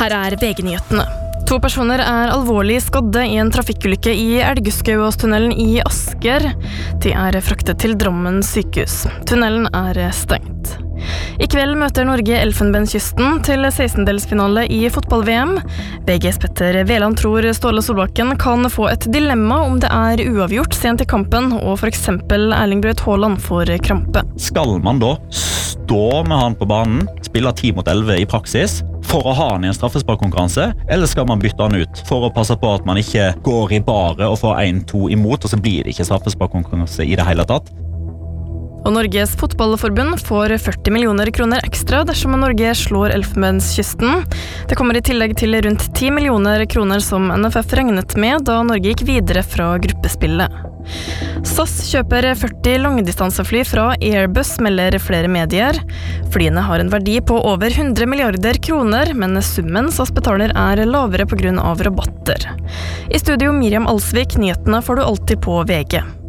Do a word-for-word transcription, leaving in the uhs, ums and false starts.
Her er V G-nyhetene. To personer er alvorlig skadde i en trafikkulykke i Elgeskauåstunnelen i Asker. De er fraktet til Drammen sykehus. Tunnelen er stengt. I kveld møter Norge Elfenbenskysten til sekstendelsfinale i fotball-V M. V G's Petter Veland tror Ståle Solbakken kan få et dilemma om det er uavgjort sent i kampen, og for eksempel Erling Braut Haaland får krampe. Skal man da stå med han på banen, spille ti mot elleve i praksis, for å ha han i en straffesparkkonkurranse, eller skal man bytte han ut for å passe på at man ikke går i bare og får en to imot, og så blir det ikke straffesparkkonkurranse i det hele tatt? Og Norges fotballforbund får førti millioner kroner ekstra dersom Norge slår Elfenbenskysten. Det kommer i tillegg til rundt ti millioner kroner som N F F regnet med da Norge gikk videre fra gruppespillet. S A S kjøper førti langdistansefly fra Airbus, melder flere medier. Flyene har en verdi på over hundre milliarder kroner, men summen S A S betaler er lavere på grunn av rabatter. I studio Miriam Alsvik, nyhetene får du alltid på V G.